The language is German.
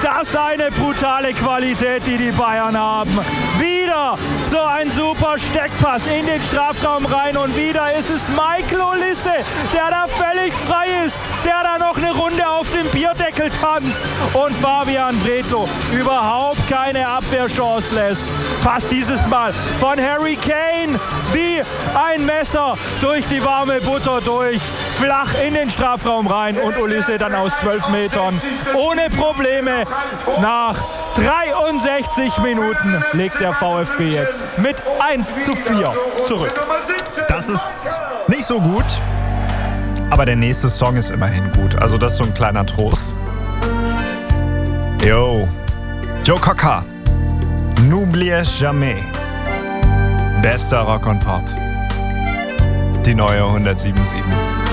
das eine brutale Qualität, die die Bayern haben. Wieder so ein super Steckpass in den Strafraum rein und wieder ist es Michael Olise, der da völlig frei ist, der da noch eine Runde auf dem Bierdeckel tanzt und Fabian Bretlo überhaupt keine Abwehrchance lässt. Passt dieses Mal von Harry Kane wie ein Messer durch die warme Butter durch, flach in den Strafraum rein und Olise dann aus 12 Metern ohne Probleme. Nach 63 Minuten legt der VfB jetzt mit 1:4 zurück. Das ist nicht so gut, aber der nächste Song ist immerhin gut. Also das ist so ein kleiner Trost. Yo, Joe Cocker, N'oubliez jamais. Bester Rock und Pop. Die neue 107.7.